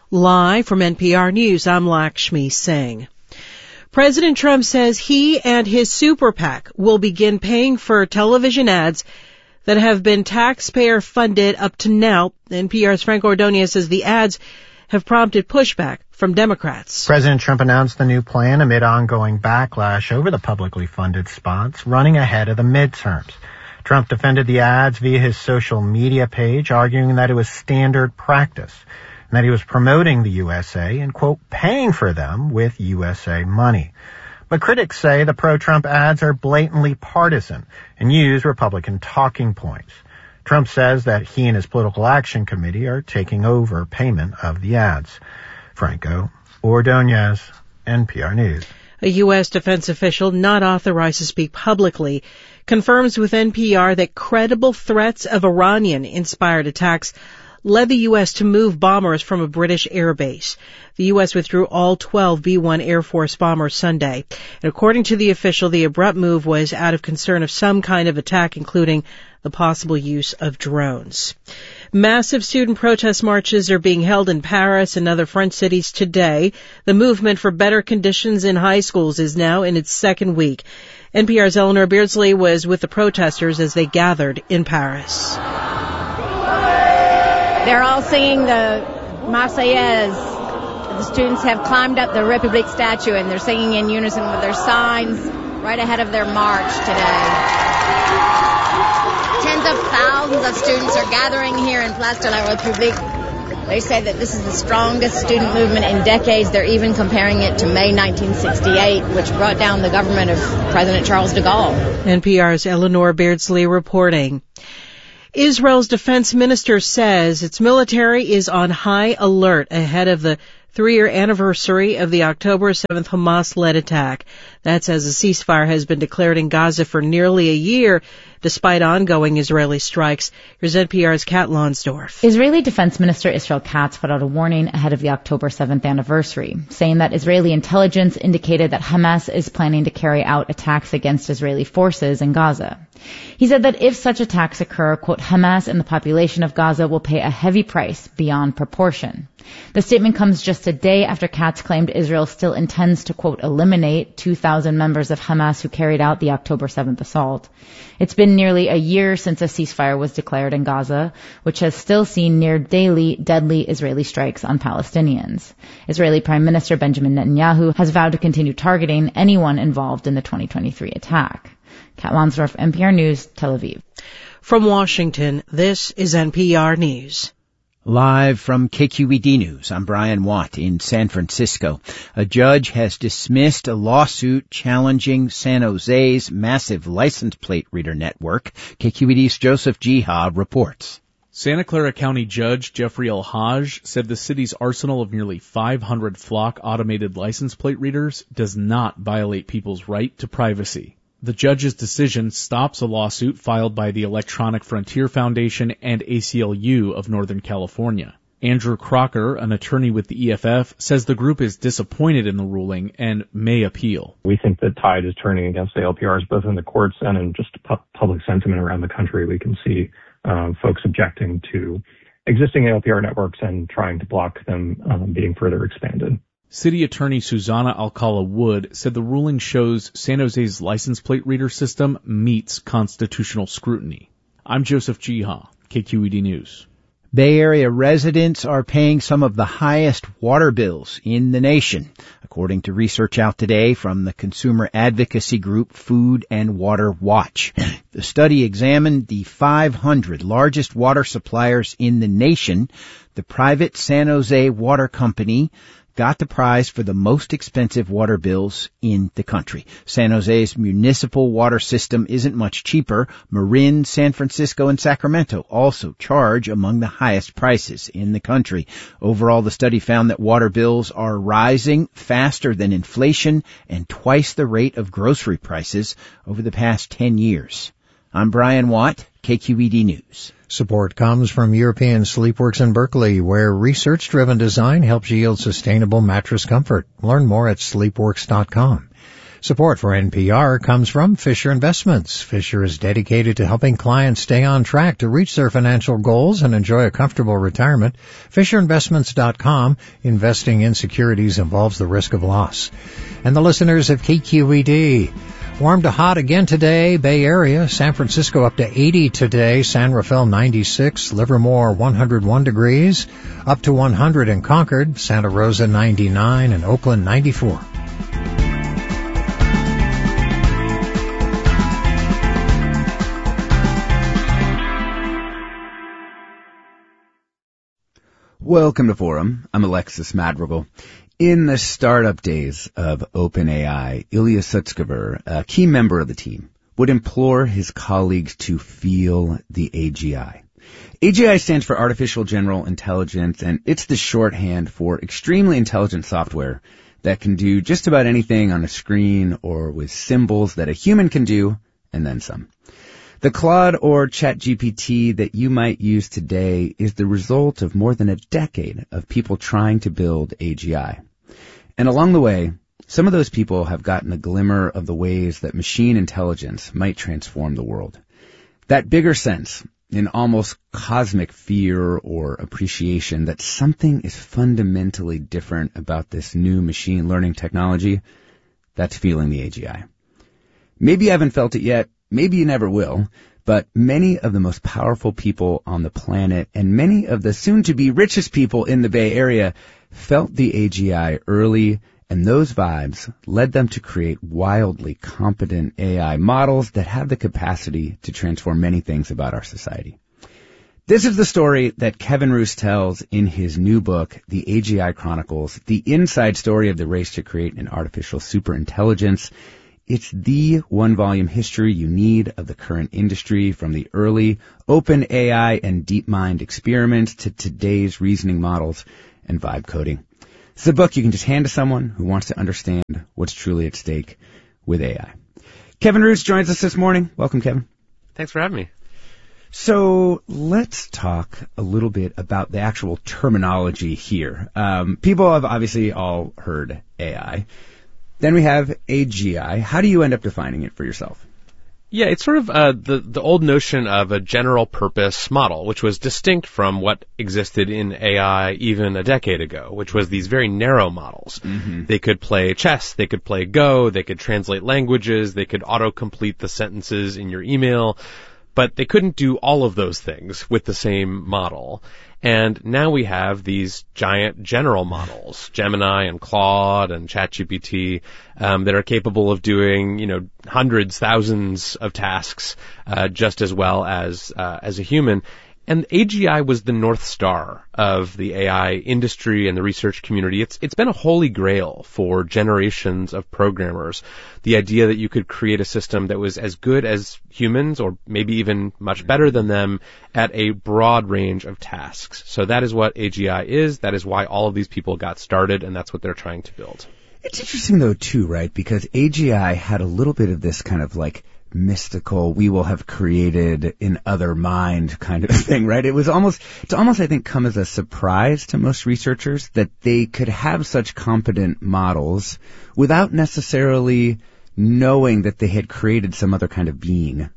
Live from NPR News, I'm Lakshmi Singh. President Trump says he and his super PAC will begin paying for television ads that have been taxpayer-funded up to now. NPR's Frank Ordonez says the ads have prompted pushback from Democrats. President Trump announced the new plan amid ongoing backlash over the publicly funded spots running ahead of the midterms. Trump defended the ads via his social media page, arguing that it was standard practice and that he was promoting the USA and, quote, paying for them with USA money. But critics say the pro-Trump ads are blatantly partisan and use Republican talking points. Trump says that he and his political action committee are taking over payment of the ads. Franco Ordonez, NPR News. A U.S. defense official not authorized to speak publicly confirms with NPR that credible threats of Iranian-inspired attacks led the U.S. to move bombers from a British air base. The U.S. withdrew all 12 B-1 Air Force bombers Sunday. And according to the official, the abrupt move was out of concern of some kind of attack, including the possible use of drones. Massive student protest marches are being held in Paris and other French cities today. The movement for better conditions in high schools is now in its second week. NPR's Eleanor Beardsley was with the protesters as they gathered in Paris. They're all singing the Marseillaise. The students have climbed up the République statue and they're singing in unison with their signs right ahead of their march today. Tens of thousands of students are gathering here in Place de la République. They say that this is the strongest student movement in decades. They're even comparing it to May 1968, which brought down the government of President Charles de Gaulle. NPR's Eleanor Beardsley reporting. Israel's defense minister says its military is on high alert ahead of the 3-year anniversary of the October 7th Hamas-led attack. That's as a ceasefire has been declared in Gaza for nearly a year, despite ongoing Israeli strikes. Here's NPR's Kat Lonsdorf. Israeli Defense Minister Israel Katz put out a warning ahead of the October 7th anniversary, saying that Israeli intelligence indicated that Hamas is planning to carry out attacks against Israeli forces in Gaza. He said that if such attacks occur, quote, Hamas and the population of Gaza will pay a heavy price beyond proportion. The statement comes just a day after Katz claimed Israel still intends to, quote, eliminate 2,000 members of Hamas who carried out the October 7th assault. It's been nearly a year since a ceasefire was declared in Gaza, which has still seen near daily deadly Israeli strikes on Palestinians. Israeli Prime Minister Benjamin Netanyahu has vowed to continue targeting anyone involved in the 2023 attack. Kat Lonsdorf, NPR News, Tel Aviv. From Washington, this is NPR News. Live from KQED News, I'm Brian Watt in San Francisco. A judge has dismissed a lawsuit challenging San Jose's massive license plate reader network. KQED's Joseph Jiha reports. Santa Clara County Judge Jeffrey L. Hodge said the city's arsenal of nearly 500 flock automated license plate readers does not violate people's right to privacy. The judge's decision stops a lawsuit filed by the Electronic Frontier Foundation and ACLU of Northern California. Andrew Crocker, an attorney with the EFF, says the group is disappointed in the ruling and may appeal. We think the tide is turning against the LPRs, both in the courts and in just public sentiment around the country. We can see folks objecting to existing LPR networks and trying to block them being further expanded. City Attorney Susanna Alcala Wood said the ruling shows San Jose's license plate reader system meets constitutional scrutiny. I'm Joseph Jiha, KQED News. Bay Area residents are paying some of the highest water bills in the nation, according to research out today from the consumer advocacy group Food and Water Watch. The study examined the 500 largest water suppliers in the nation. The private San Jose Water Company got the prize for the most expensive water bills in the country. San Jose's municipal water system isn't much cheaper. Marin, San Francisco, and Sacramento also charge among the highest prices in the country. Overall, the study found that water bills are rising faster than inflation and twice the rate of grocery prices over the past 10 years. I'm Brian Watt, KQED News. Support comes from European Sleepworks in Berkeley, where research-driven design helps yield sustainable mattress comfort. Learn more at sleepworks.com. Support for NPR comes from Fisher Investments. Fisher is dedicated to helping clients stay on track to reach their financial goals and enjoy a comfortable retirement. FisherInvestments.com. Investing in securities involves the risk of loss. And the listeners of KQED. Warm to hot again today, Bay Area. San Francisco up to 80 today. San Rafael 96. Livermore 101 degrees. Up to 100 in Concord. Santa Rosa 99 and Oakland 94. Welcome to Forum. I'm Alexis Madrigal. In the startup days of OpenAI, Ilya Sutskever, a key member of the team, would implore his colleagues to feel the AGI. AGI stands for Artificial General Intelligence, and it's the shorthand for extremely intelligent software that can do just about anything on a screen or with symbols that a human can do, and then some. The Claude or ChatGPT that you might use today is the result of more than a decade of people trying to build AGI. And along the way, some of those people have gotten a glimmer of the ways that machine intelligence might transform the world. That bigger sense, an almost cosmic fear or appreciation that something is fundamentally different about this new machine learning technology, that's feeling the AGI. Maybe you haven't felt it yet. Maybe you never will, but many of the most powerful people on the planet and many of the soon-to-be richest people in the Bay Area felt the AGI early, and those vibes led them to create wildly competent AI models that have the capacity to transform many things about our society. This is the story that Kevin Roose tells in his new book, The AGI Chronicles, the inside story of the race to create an artificial superintelligence. It's the one-volume history you need of the current industry, from the early OpenAI and DeepMind experiments to today's reasoning models and vibe coding. It's a book you can just hand to someone who wants to understand what's truly at stake with AI. Kevin Roose joins us this morning. Welcome, Kevin. Thanks for having me. So let's talk a little bit about the actual terminology here. People have obviously all heard AI. Then we have AGI. How do you end up defining it for yourself? Yeah, it's sort of the old notion of a general purpose model, which was distinct from what existed in AI even a decade ago, which was these very narrow models. Mm-hmm. They could play chess, they could play Go, they could translate languages, they could auto-complete the sentences in your email, but they couldn't do all of those things with the same model. And now we have these giant general models, Gemini and Claude and ChatGPT, that are capable of doing, hundreds, thousands of tasks, just as well as a human. And AGI was the North Star of the AI industry and the research community. It's been a holy grail for generations of programmers. The idea that you could create a system that was as good as humans, or maybe even much better than them, at a broad range of tasks. So that is what AGI is. That is why all of these people got started, and that's what they're trying to build. It's interesting, though, too, right? Because AGI had a little bit of this kind of like mystical, we will have created an other mind kind of thing, right? It's almost, I think, come as a surprise to most researchers that they could have such competent models without necessarily knowing that they had created some other kind of being.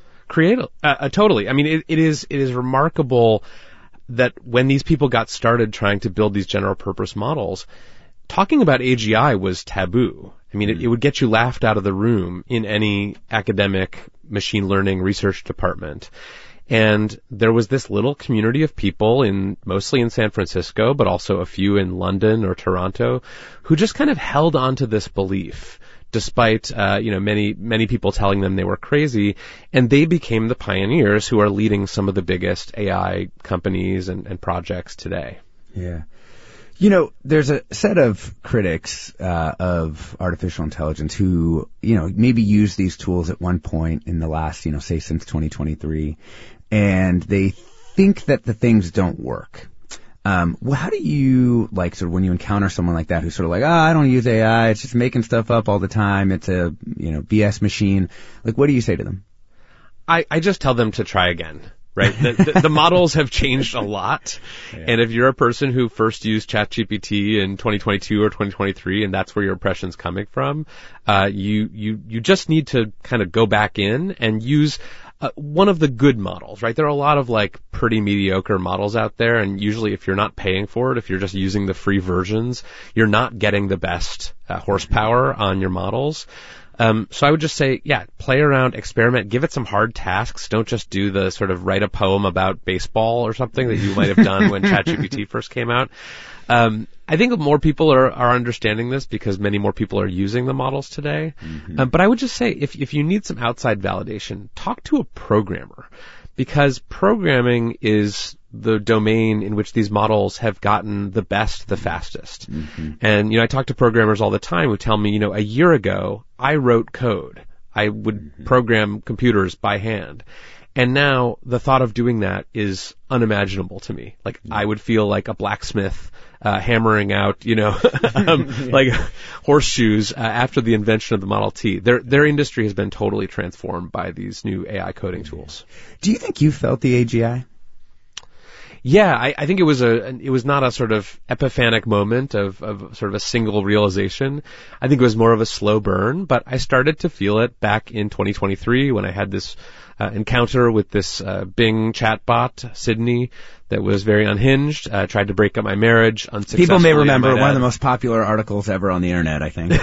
Totally. I mean, it is remarkable that when these people got started trying to build these general purpose models, talking about AGI was taboo. I mean, it would get you laughed out of the room in any academic machine learning research department. And there was this little community of people mostly in San Francisco, but also a few in London or Toronto, who just kind of held on to this belief, despite, many people telling them they were crazy. And they became the pioneers who are leading some of the biggest AI companies and projects today. Yeah. There's a set of critics of artificial intelligence who, maybe use these tools at one point in the last, say since 2023, and they think that the things don't work. How do you, sort of when you encounter someone like that who's sort of like, I don't use AI, it's just making stuff up all the time, it's a, BS machine. What do you say to them? I just tell them to try again. right? The models have changed a lot. Yeah. And if you're a person who first used ChatGPT in 2022 or 2023, and that's where your impression's coming from, you just need to kind of go back in and use one of the good models, right? There are a lot of like pretty mediocre models out there, and usually if you're not paying for it, if you're just using the free versions, you're not getting the best horsepower on your models. So I would just say, yeah, play around, experiment, give it some hard tasks. Don't just do the sort of write a poem about baseball or something that you might have done when ChatGPT first came out. I think more people are understanding this because many more people are using the models today. Mm-hmm. But I would just say if you need some outside validation, talk to a programmer, because programming is the domain in which these models have gotten the best, the fastest. Mm-hmm. And, I talk to programmers all the time who tell me, a year ago, I wrote code. I would program computers by hand. And now the thought of doing that is unimaginable to me. Like, I would feel like a blacksmith hammering out, like horseshoes after the invention of the Model T. Their industry has been totally transformed by these new AI coding tools. Do you think you felt the AGI? Yeah, I think it was not a sort of epiphanic moment of sort of a single realization. I think it was more of a slow burn, but I started to feel it back in 2023 when I had this encounter with this Bing chatbot, Sydney, that was very unhinged, tried to break up my marriage unsuccessfully. People may remember one of the most popular articles ever on the internet, I think.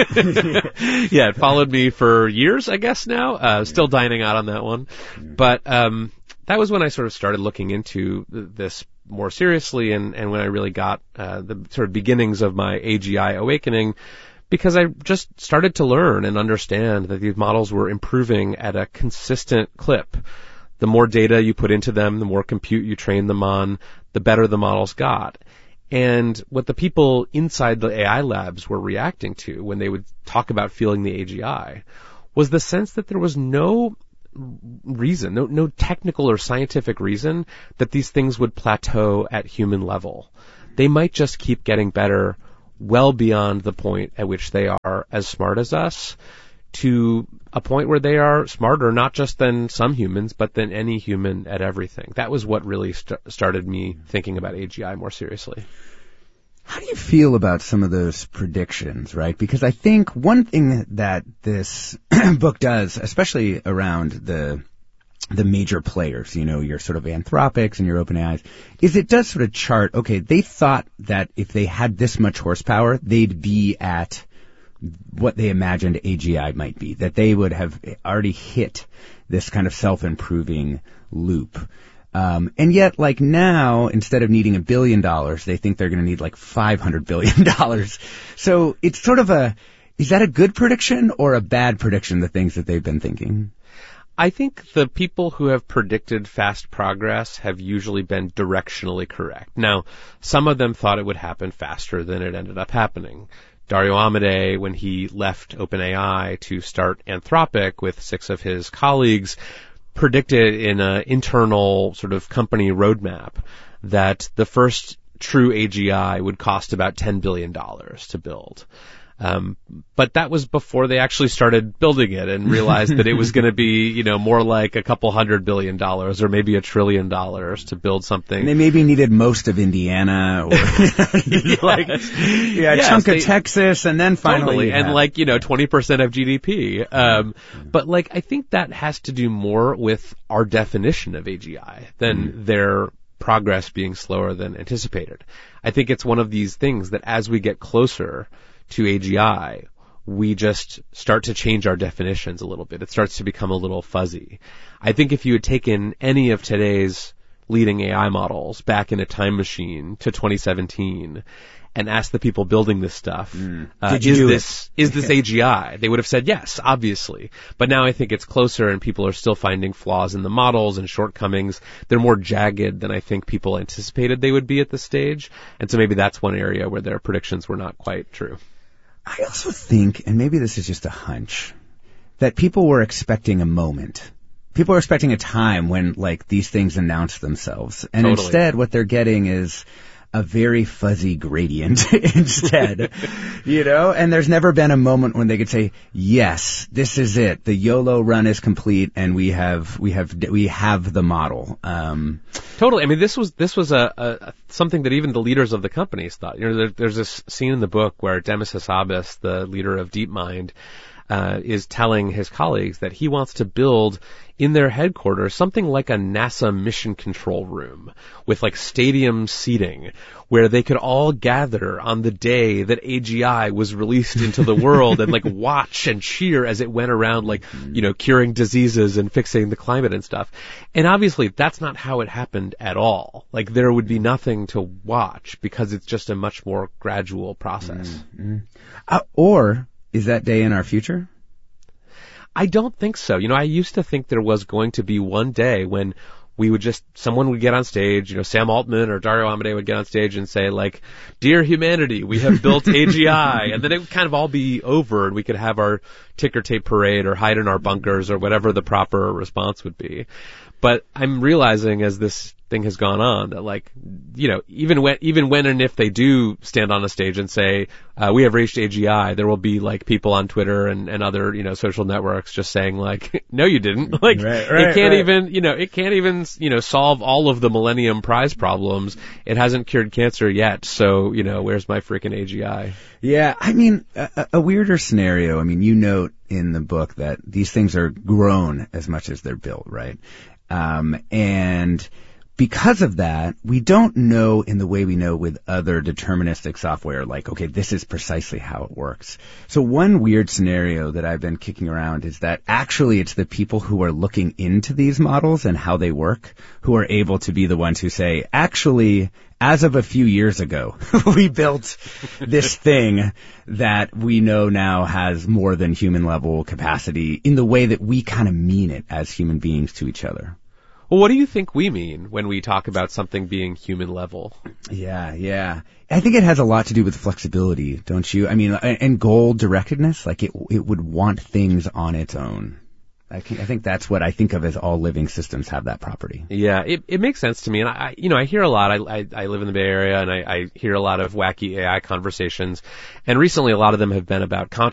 Yeah, it followed me for years, I guess now. Still dining out on that one. But that was when I sort of started looking into this more seriously, and when I really got the sort of beginnings of my AGI awakening, because I just started to learn and understand that these models were improving at a consistent clip. The more data you put into them, the more compute you train them on, the better the models got. And what the people inside the AI labs were reacting to when they would talk about feeling the AGI was the sense that there was no reason, no technical or scientific reason that these things would plateau at human level. They might just keep getting better well beyond the point at which they are as smart as us, to a point where they are smarter not just than some humans, but than any human at everything. That was what really started me thinking about AGI more seriously. How do you feel about some of those predictions, right? Because I think one thing that this book does, especially around the major players, your sort of Anthropics and your OpenAIs, is it does sort of chart, okay, they thought that if they had this much horsepower, they'd be at what they imagined AGI might be, that they would have already hit this kind of self-improving loop. And yet, like now, instead of needing $1 billion, they think they're going to need like $500 billion. So it's sort of is that a good prediction or a bad prediction, the things that they've been thinking? I think the people who have predicted fast progress have usually been directionally correct. Now, some of them thought it would happen faster than it ended up happening. Dario Amodei, when he left OpenAI to start Anthropic with 6 of his colleagues, predicted in an internal sort of company roadmap that the first true AGI would cost about $10 billion to build. But that was before they actually started building it and realized that it was going to be, more like a couple $100 billion or maybe $1 trillion to build something. And they maybe needed most of Indiana or a chunk of Texas and then finally. Totally. And 20% of GDP. But I think that has to do more with our definition of AGI than their progress being slower than anticipated. I think it's one of these things that as we get closer to AGI, we just start to change our definitions a little bit. It starts to become a little fuzzy. I think if you had taken any of today's leading AI models back in a time machine to 2017 and asked the people building this stuff, is this AGI? They would have said yes, obviously. But now I think it's closer and people are still finding flaws in the models and shortcomings. They're more jagged than I think people anticipated they would be at this stage. And so maybe that's one area where their predictions were not quite true. I also think, and maybe this is just a hunch, that people were expecting a moment. People are expecting a time when, these things announce themselves. And Instead, what they're getting is a very fuzzy gradient instead, and there's never been a moment when they could say, yes, this is it. The YOLO run is complete and we have the model. Totally. I mean, this was a something that even the leaders of the companies thought. There's this scene in the book where Demis Hassabis, the leader of DeepMind, is telling his colleagues that he wants to build in their headquarters something like a NASA mission control room with like stadium seating where they could all gather on the day that AGI was released into the world and like watch and cheer as it went around, like, curing diseases and fixing the climate and stuff. And obviously that's not how it happened at all. Like there would be nothing to watch because it's just a much more gradual process. Mm-hmm. Or is that day in our future? I don't think so. I used to think there was going to be one day when someone would get on stage, Sam Altman or Dario Amodei would get on stage and say like, "Dear humanity, we have built AGI," and then it would kind of all be over and we could have our ticker tape parade or hide in our bunkers or whatever the proper response would be. But I'm realizing as this thing has gone on that like, even when and if they do stand on a stage and say, we have reached AGI, there will be like people on Twitter and other, social networks just saying like, no, you didn't. Like, it can't even, solve all of the Millennium Prize problems. It hasn't cured cancer yet. So, where's my freaking AGI? Yeah. I mean, a weirder scenario. I mean, you note in the book that these things are grown as much as they're built, right? And because of that, we don't know in the way we know with other deterministic software, like, okay, this is precisely how it works. So one weird scenario that I've been kicking around is that actually it's the people who are looking into these models and how they work who are able to be the ones who say, actually, as of a few years ago, we built this thing that we know now has more than human level capacity in the way that we kind of mean it as human beings to each other. Well, what do you think we mean when we talk about something being human level? Yeah. I think it has a lot to do with flexibility, don't you? I mean, and goal directedness, like it would want things on its own. I think that's what I think of as all living systems have that property. Yeah, it makes sense to me. And I hear a lot. I live in the Bay Area and I hear a lot of wacky AI conversations. And recently a lot of them have been about consciousness.